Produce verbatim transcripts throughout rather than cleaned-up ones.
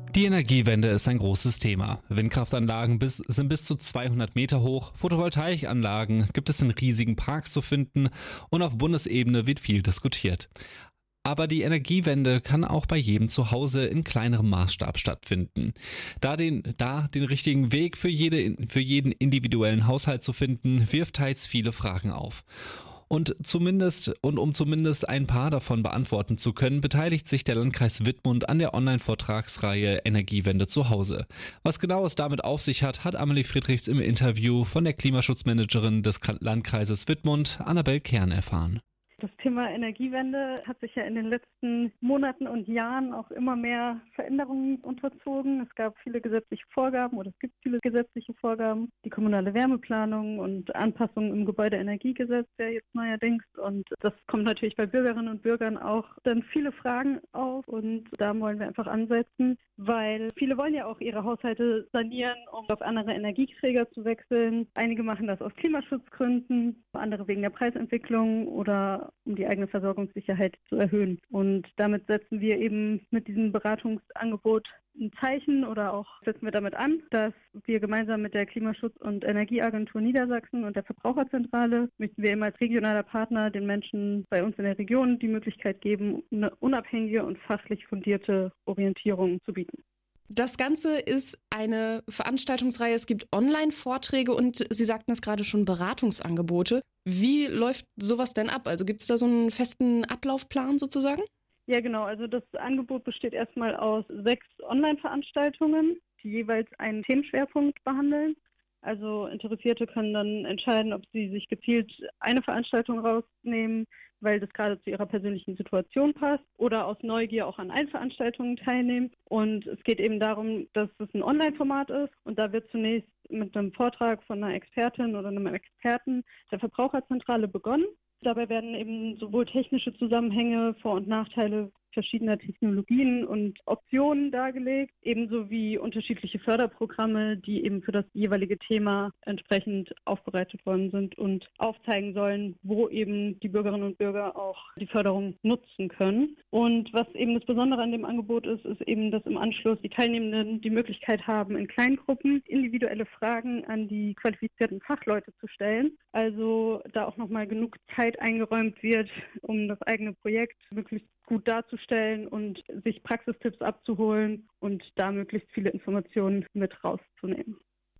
Die Energiewende ist ein großes Thema. Windkraftanlagen bis, sind bis zu zweihundert Meter hoch, Photovoltaikanlagen gibt es in riesigen Parks zu finden und auf Bundesebene wird viel diskutiert. Aber die Energiewende kann auch bei jedem zu Hause in kleinerem Maßstab stattfinden. Da den, da den richtigen Weg für, jede, für jeden individuellen Haushalt zu finden, wirft teils viele Fragen auf. Und zumindest und um zumindest ein paar davon beantworten zu können, beteiligt sich der Landkreis Wittmund an der Online-Vortragsreihe Energiewende zu Hause. Was genau es damit auf sich hat, hat Amelie Friedrichs im Interview von der Klimaschutzmanagerin des Landkreises Wittmund, Annabel Kern, erfahren. Das Thema Energiewende hat sich ja in den letzten Monaten und Jahren auch immer mehr Veränderungen unterzogen. Es gab viele gesetzliche Vorgaben oder es gibt viele gesetzliche Vorgaben. Die kommunale Wärmeplanung und Anpassungen im Gebäudeenergiegesetz ja jetzt neuerdings. Und das kommt natürlich bei Bürgerinnen und Bürgern auch dann viele Fragen auf. Und da wollen wir einfach ansetzen, weil viele wollen ja auch ihre Haushalte sanieren, um auf andere Energieträger zu wechseln. Einige machen das aus Klimaschutzgründen, andere wegen der Preisentwicklung oder um die eigene Versorgungssicherheit zu erhöhen. Und damit setzen wir eben mit diesem Beratungsangebot ein Zeichen oder auch setzen wir damit an, dass wir gemeinsam mit der Klimaschutz- und Energieagentur Niedersachsen und der Verbraucherzentrale möchten wir eben als regionaler Partner den Menschen bei uns in der Region die Möglichkeit geben, eine unabhängige und fachlich fundierte Orientierung zu bieten. Das Ganze ist eine Veranstaltungsreihe, es gibt Online-Vorträge und Sie sagten es gerade schon, Beratungsangebote. Wie läuft sowas denn ab? Also gibt es da so einen festen Ablaufplan sozusagen? Ja, genau. Also das Angebot besteht erstmal aus sechs Online-Veranstaltungen, die jeweils einen Themenschwerpunkt behandeln. Also Interessierte können dann entscheiden, ob sie sich gezielt eine Veranstaltung rausnehmen, weil das gerade zu ihrer persönlichen Situation passt, oder aus Neugier auch an allen Veranstaltungen teilnehmen. Und es geht eben darum, dass es ein Online-Format ist und da wird zunächst mit einem Vortrag von einer Expertin oder einem Experten der Verbraucherzentrale begonnen. Dabei werden eben sowohl technische Zusammenhänge, Vor- und Nachteile verschiedener Technologien und Optionen dargelegt, ebenso wie unterschiedliche Förderprogramme, die eben für das jeweilige Thema entsprechend aufbereitet worden sind und aufzeigen sollen, wo eben die Bürgerinnen und Bürger auch die Förderung nutzen können. Und was eben das Besondere an dem Angebot ist, ist eben, dass im Anschluss die Teilnehmenden die Möglichkeit haben, in Kleingruppen individuelle Fragen an die qualifizierten Fachleute zu stellen. Also da auch nochmal genug Zeit eingeräumt wird, um das eigene Projekt möglichst gut darzustellen und sich Praxistipps abzuholen und da möglichst viele Informationen mit rauszunehmen.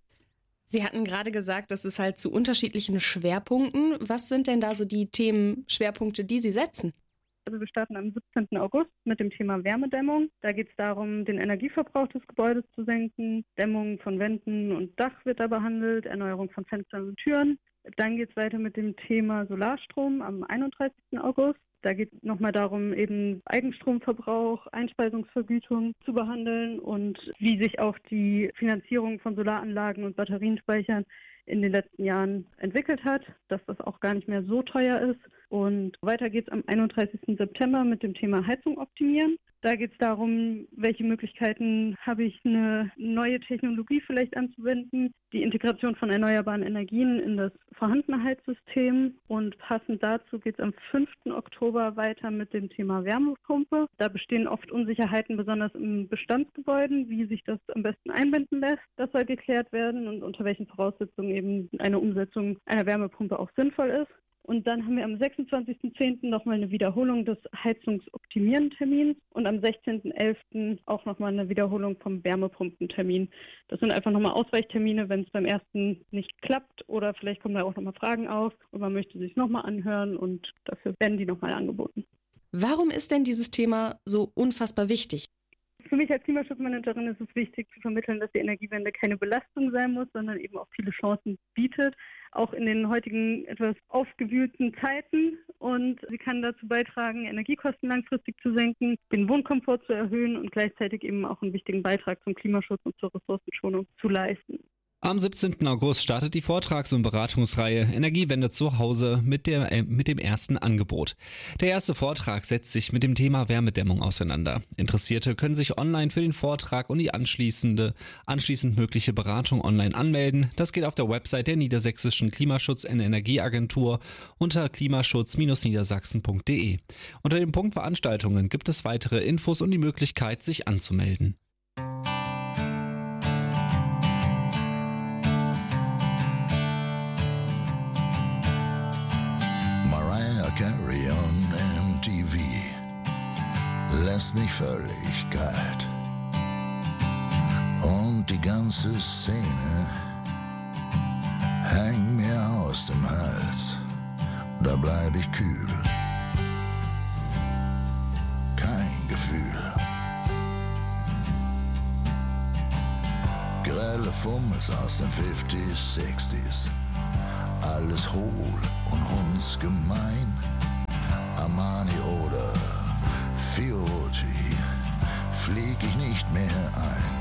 Sie hatten gerade gesagt, das ist halt zu unterschiedlichen Schwerpunkten. Was sind denn da so die Themenschwerpunkte, die Sie setzen? Also wir starten am siebzehnten August mit dem Thema Wärmedämmung. Da geht es darum, den Energieverbrauch des Gebäudes zu senken. Dämmung von Wänden und Dach wird da behandelt, Erneuerung von Fenstern und Türen. Dann geht es weiter mit dem Thema Solarstrom am einunddreißigsten August. Da geht es nochmal darum, eben Eigenstromverbrauch, Einspeisungsvergütung zu behandeln und wie sich auch die Finanzierung von Solaranlagen und Batterienspeichern in den letzten Jahren entwickelt hat, dass das auch gar nicht mehr so teuer ist. Und weiter geht es am einunddreißigsten September mit dem Thema Heizung optimieren. Da geht es darum, welche Möglichkeiten habe ich, eine neue Technologie vielleicht anzuwenden, die Integration von erneuerbaren Energien in das vorhandene Heizsystem. Und passend dazu geht es am fünften Oktober weiter mit dem Thema Wärmepumpe. Da bestehen oft Unsicherheiten, besonders in Bestandsgebäuden, wie sich das am besten einbinden lässt. Das soll geklärt werden und unter welchen Voraussetzungen eben eine Umsetzung einer Wärmepumpe auch sinnvoll ist. Und dann haben wir am sechsundzwanzigsten zehnten nochmal eine Wiederholung des Heizungsoptimieren-Termins und am sechzehnten elften auch nochmal eine Wiederholung vom Wärmepumpentermin. Das sind einfach nochmal Ausweichtermine, wenn es beim ersten nicht klappt oder vielleicht kommen da auch nochmal Fragen auf und man möchte sich nochmal anhören und dafür werden die nochmal angeboten. Warum ist denn dieses Thema so unfassbar wichtig? Für mich als Klimaschutzmanagerin ist es wichtig zu vermitteln, dass die Energiewende keine Belastung sein muss, sondern eben auch viele Chancen bietet, auch in den heutigen etwas aufgewühlten Zeiten. Und sie kann dazu beitragen, Energiekosten langfristig zu senken, den Wohnkomfort zu erhöhen und gleichzeitig eben auch einen wichtigen Beitrag zum Klimaschutz und zur Ressourcenschonung zu leisten. Am siebzehnten August startet die Vortrags- und Beratungsreihe Energiewende zu Hause mit, der, äh, mit dem ersten Angebot. Der erste Vortrag setzt sich mit dem Thema Wärmedämmung auseinander. Interessierte können sich online für den Vortrag und die anschließende, anschließend mögliche Beratung online anmelden. Das geht auf der Website der Niedersächsischen Klimaschutz- und Energieagentur unter klimaschutz Bindestrich niedersachsen Punkt de. Unter dem Punkt Veranstaltungen gibt es weitere Infos und die Möglichkeit, sich anzumelden. lässt mich völlig kalt. Und die ganze Szene hängt mir aus dem Hals. Da bleib ich kühl. Kein Gefühl. Grelle Fummels aus den fünfziger, sechziger. Alles hohl und hundsgemein. Armani oder Fiorucci flieg ich nicht mehr ein.